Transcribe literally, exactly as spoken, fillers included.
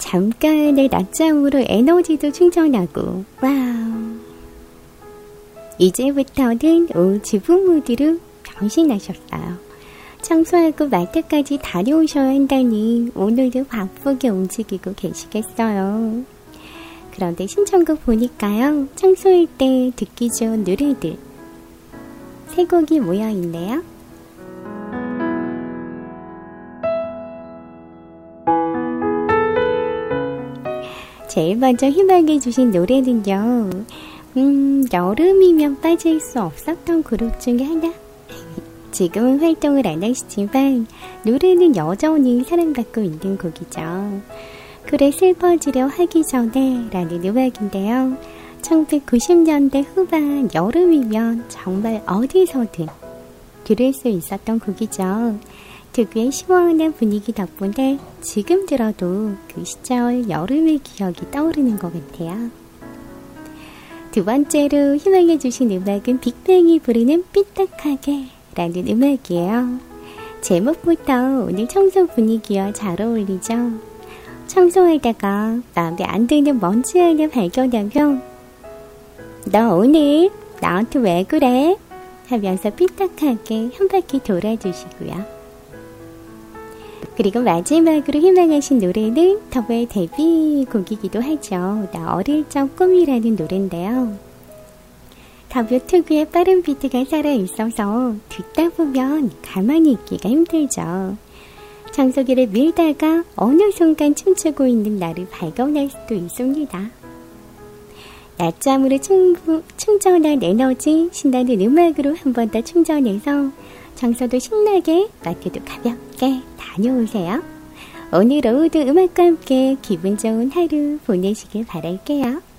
잠깐의 낮잠으로 에너지도 충전하고 와우. 이제부터는 올 주부 모드로 변신하셨어요. 청소하고 마트까지 다녀오셔야 한다니 오늘도 바쁘게 움직이고 계시겠어요. 그런데 신청곡 보니까요, 청소할 때 듣기 좋은 노래들 세 곡이 모여있네요. 제일 먼저 희망해 주신 노래는요, 음, 여름이면 빠질 수 없었던 그룹 중에 하나. 지금은 활동을 안 하시지만 노래는 여전히 사랑받고 있는 곡이죠. 그래 슬퍼지려 하기 전에 라는 음악인데요. 천구백구십 년대 후반 여름이면 정말 어디서든 들을 수 있었던 곡이죠. 특유의 시원한 분위기 덕분에 지금 들어도 그 시절 여름의 기억이 떠오르는 것 같아요. 두 번째로 희망해 주신 음악은 빅뱅이 부르는 삐딱하게 라는 음악이에요. 제목부터 오늘 청소 분위기와 잘 어울리죠. 청소하다가 마음에 안 드는 먼지 하나 발견하면 너 오늘 나한테 왜 그래? 하면서 삐딱하게 한 바퀴 돌아주시고요. 그리고 마지막으로 희망하신 노래는 더보의 데뷔곡이기도 하죠. 나 어릴 적 꿈이라는 노래인데요. 더보 특유의 빠른 비트가 살아있어서 듣다 보면 가만히 있기가 힘들죠. 청소기를 밀다가 어느 순간 춤추고 있는 나를 발견할 수도 있습니다. 낮잠으로 충분, 충전한 에너지, 신나는 음악으로 한 번 더 충전해서 청소도 신나게, 마트도 가볍게 다녀오세요. 오늘 오후도 음악과 함께 기분 좋은 하루 보내시길 바랄게요.